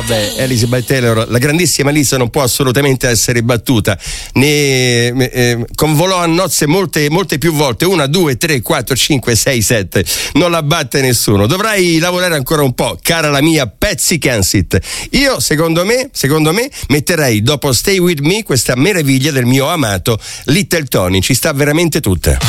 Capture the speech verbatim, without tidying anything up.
vabbè, Elizabeth Taylor, la grandissima Lisa non può assolutamente essere battuta. Ne eh, convolò a nozze molte, molte più volte, una, due, tre, quattro, cinque, sei, sette. Non la batte nessuno. Dovrai lavorare ancora un po', cara la mia Patsy Kensit. Io, secondo me, secondo me, metterei dopo Stay With Me questa meraviglia del mio amato Little Tony. Ci sta veramente tutta.